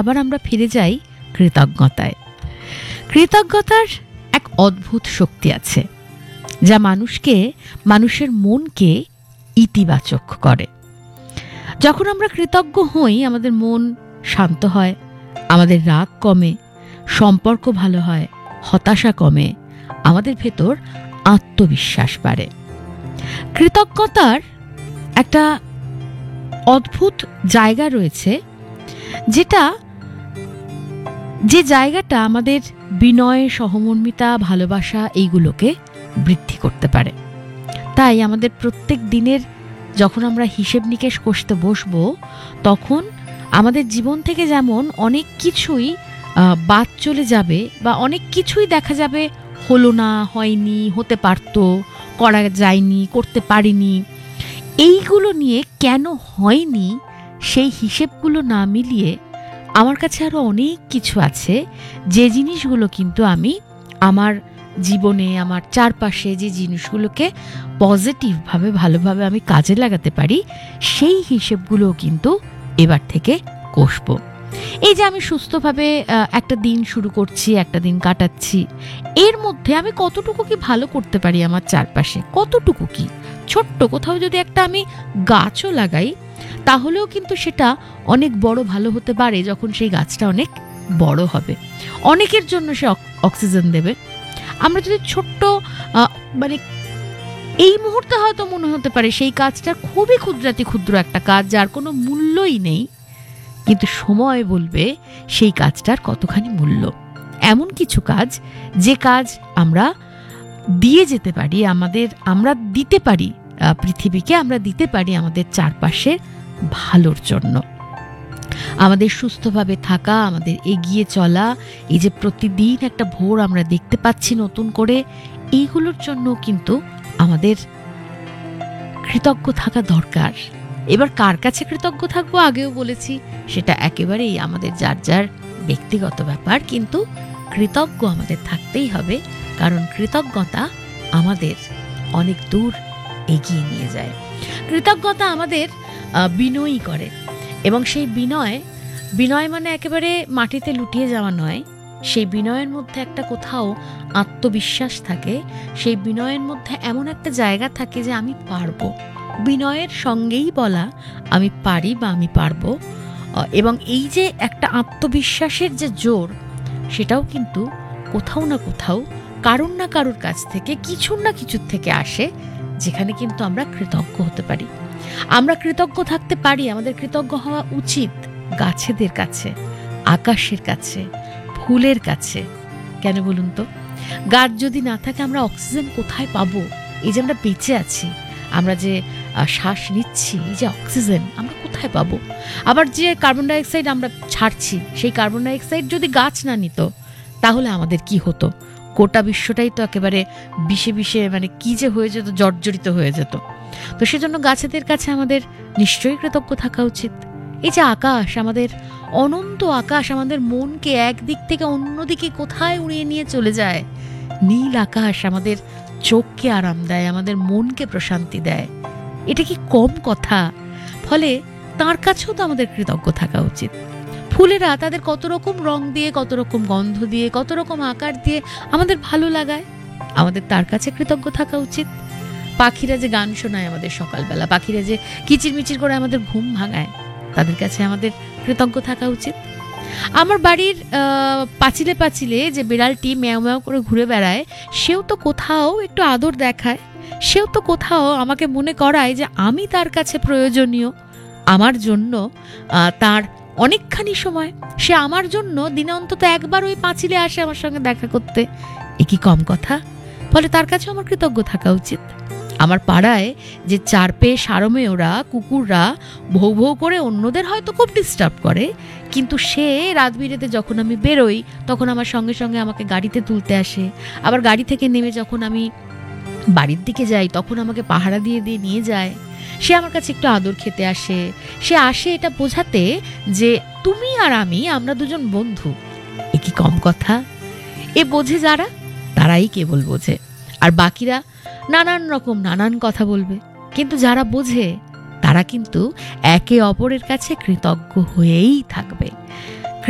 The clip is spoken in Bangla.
আবার আমরা ফিরে যাই কৃতজ্ঞতায়। কৃতজ্ঞতার এক অদ্ভুত শক্তি আছে, যা মানুষের মনকে ইতিবাচক করে। যখন আমরা কৃতজ্ঞ হই, আমাদের মন শান্ত হয়, আমাদের রাগ কমে, সম্পর্ক ভালো হয়, হতাশা কমে, আমাদের ভেতর আত্মবিশ্বাস বাড়ে। কৃতজ্ঞতার একটা অদ্ভুত জায়গা রয়েছে, যে জায়গাটা আমাদের বিনয়, সহমর্মিতা, ভালোবাসা এইগুলোকে বৃদ্ধি করতে পারে। তাই আমাদের প্রত্যেক দিনের যখন আমরা হিসেব নিকেশ কষতে বসবো, তখন আমাদের জীবন থেকে যেমন অনেক কিছুই বাদ চলে যাবে, বা অনেক কিছুই দেখা যাবে হলো না, হয়নি, হতে পারতো, করা যায়নি, করতে পারিনি, এইগুলো নিয়ে কেন হয়নি সেই হিসেবগুলো না মিলিয়ে আমার কাছে আরও অনেক কিছু আছে, যে জিনিসগুলো কিন্তু আমি আমার জীবনে, আমার চারপাশে যে জিনিসগুলোকে পজিটিভভাবে, ভালোভাবে আমি কাজে লাগাতে পারি, সেই হিসেবগুলোও কিন্তু এবার থেকে কষবো। এই যে আমি সুস্থভাবে একটা দিন শুরু করছি, একটা দিন কাটাচ্ছি, এর মধ্যে আমি কতটুকু কি ভালো করতে পারি আমার চারপাশে, কতটুকু কি ছোট্ট কোথাও যদি একটা আমি গাছও লাগাই, তাহলেও কিন্তু সেটা অনেক বড় ভালো হতে পারে যখন সেই গাছটা অনেক বড় হবে, অনেকের জন্য সে অক্সিজেন দেবে। আমরা যদি ছোট্ট মানে এই মুহূর্তে হয়তো মনে হতে পারে সেই কাজটা খুবই ক্ষুদ্রাতি ক্ষুদ্র একটা কাজ, যার কোনো মূল্যই নেই, কিন্তু সময় বলবে সেই কাজটার কতখানি মূল্য। এমন কিছু কাজ, যে কাজ আমরা দিয়ে যেতে পারি, আমরা দিতে পারি পৃথিবীকে, আমরা দিতে পারি আমাদের চারপাশের ভালোর জন্য। আমাদের সুস্থভাবে থাকা, আমাদের এগিয়ে চলা, এই যে প্রতিদিন একটা ভোর আমরা দেখতে পাচ্ছি নতুন করে, এইগুলোর জন্য কিন্তু আমাদের কৃতজ্ঞ থাকা দরকার। এবার কার কাছে কৃতজ্ঞ থাকবো, আগেও বলেছি, সেটা একেবারেই আমাদের যার যার ব্যক্তিগত ব্যাপার, কিন্তু কৃতজ্ঞ আমাদের থাকতেই হবে, কারণ কৃতজ্ঞতা আমাদের অনেক দূর এগিয়ে নিয়ে যায়। কৃতজ্ঞতা আমাদের বিনয়ী করে, এবং সেই বিনয় মানে একেবারে মাটিতে লুটিয়ে যাওয়া নয়, সেই বিনয়ের মধ্যে একটা কোথাও আত্মবিশ্বাস থাকে, সেই বিনয়ের মধ্যে এমন একটা জায়গা থাকে যে আমি পারবো, বিনয়ের সঙ্গেই বলা আমি পারি বা আমি পারবো। এবং এই যে একটা আত্মবিশ্বাসের যে জোর, সেটাও কিন্তু কোথাও না কোথাও কারোর না কারোর কাছ থেকে, কিছুর না কিছুর থেকে আসে, যেখানে কিন্তু আমরা কৃতজ্ঞ হতে পারি। আমরা কৃতজ্ঞ থাকতে পারি, আমাদের কৃতজ্ঞ হওয়া উচিত গাছেদের কাছে, আকাশের কাছে, ফুলের কাছে। কেন বলুন তো? গাছ যদি না থাকে আমরা অক্সিজেন কোথায় পাবো? এই যে আমরা বেঁচে আছি, আমরা যে শ্বাস নিচ্ছি, এই যে অক্সিজেন আমরা কোথায় পাবো? আবার যে কার্বন ডাইঅক্সাইড আমরা ছাড়ছি, সেই কার্বন ডাইঅক্সাইড যদি গাছ না নিত, তাহলে আমাদের কি হতো? গোটা বিশ্বটাই তো একেবারে বিষে বিষে মানে কি যে হয়ে যেত, জর্জরিত হয়ে যেত। তো সেজন্য গাছেদের কাছে আমাদের নিশ্চয়ই কৃতজ্ঞ থাকা উচিত। এই যে আকাশ, আমাদের অনন্ত আকাশ আমাদের মনকে একদিক থেকে অন্যদিকে কোথায় উড়িয়ে নিয়ে চলে যায়। নীল আকাশ আমাদের চোখকে আরাম দেয়, আমাদের মনকে প্রশান্তি দেয়। এটা কি কম কথা? ফলে তার কাছেও তো আমাদের কৃতজ্ঞ থাকা উচিত। ফুলেরা তাদের কত রকম রং দিয়ে, কত রকম গন্ধ দিয়ে, কত রকম আকার দিয়ে আমাদের ভালো লাগায়, আমাদের তার কাছে কৃতজ্ঞ থাকা উচিত। পাখিরা যে গান শোনায় আমাদের সকালবেলা, পাখিরা যে কিচিরমিচির করে আমাদের ঘুম ভাঙায়, তাদের কাছে আমাদের কৃতজ্ঞ থাকা উচিত। আমার বাড়ির পাঁচিলে পাঁচিলে যে বিড়ালটি ম্যাও ম্যাও করে ঘুরে বেড়ায়, সেও তো কোথাও একটু আদর দেখায়, সেও তো কোথাও আমাকে মনে করায় যে আমি তার কাছে প্রয়োজনীয়, আমার জন্য তার অনেকখানি সময় সে আমার জন্য দিনে অন্তত একবার ওই পাঁচিলে আসে আমার সঙ্গে দেখা করতে। এ কি কম কথা? ফলে তার কাছে আমার কৃতজ্ঞ থাকা উচিত। আমার পাড়ায় যে চার পেয়ে সারমেয়রা, কুকুররা ভৌ ভৌ করে অন্যদের হয়তো খুব ডিস্টার্ব করে, কিন্তু সে রাত বিরেতে যখন আমি বেরোই, তখন আমার সঙ্গে সঙ্গে আমাকে গাড়িতে তুলতে আসে। আবার গাড়ি থেকে নেমে যখন আমি বাড়ির দিকে যাই, তখন আমাকে পাহারা দিয়ে দিয়ে নিয়ে যায়। সে আমার কাছে একটু আদর খেতে আসে। সে আসে এটা বোঝাতে যে তুমি আর আমি, আমরা দুজন বন্ধু। এ কি কম কথা? এ বোঝে যারা, তারাই কেবল বোঝে, আর বাকিরা নানান রকম নানান কথা বলবে। কিন্তু যারা বোঝে, তারা কিন্তু একে অপরের কাছে কৃতজ্ঞ হয়েই থাকবে।